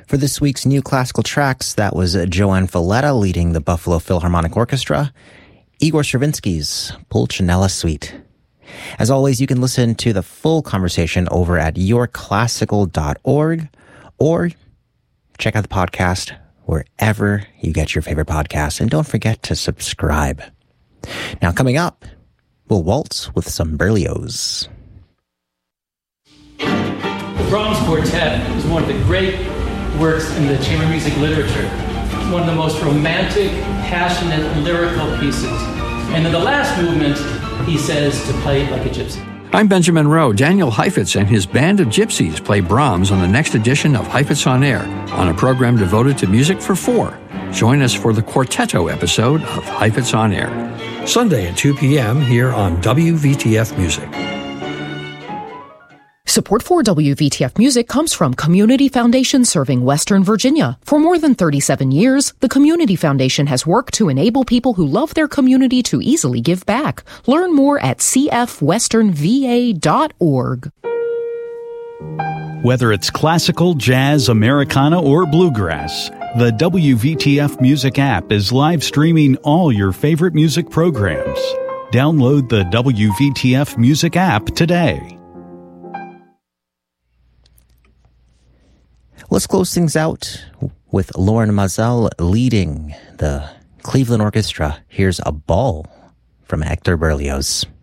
For this week's New Classical Tracks, that was Joanne Falletta leading the Buffalo Philharmonic Orchestra, Igor Stravinsky's Pulcinella Suite. As always, you can listen to the full conversation over at yourclassical.org or check out the podcast wherever you get your favorite podcast. And don't forget to subscribe. Now, coming up, we'll waltz with some Berlioz. The Brahms Quartet is one of the great works in the chamber music literature. One of the most romantic, passionate, lyrical pieces. And in the last movement, he says to play it like a gypsy. I'm Benjamin Rowe. Daniel Heifetz and his band of gypsies play Brahms on the next edition of Heifetz on Air, on a program devoted to music for four. Join us for the Quartetto episode of Heifetz on Air, Sunday at 2 p.m. here on WVTF Music. Support for WVTF Music comes from Community Foundation serving Western Virginia. For more than 37 years, the Community Foundation has worked to enable people who love their community to easily give back. Learn more at cfwesternva.org. Whether it's classical, jazz, Americana, or bluegrass, the WVTF Music app is live streaming all your favorite music programs. Download the WVTF Music app today. Let's close things out with Loren Maazel leading the Cleveland Orchestra. Here's A Ball from Hector Berlioz.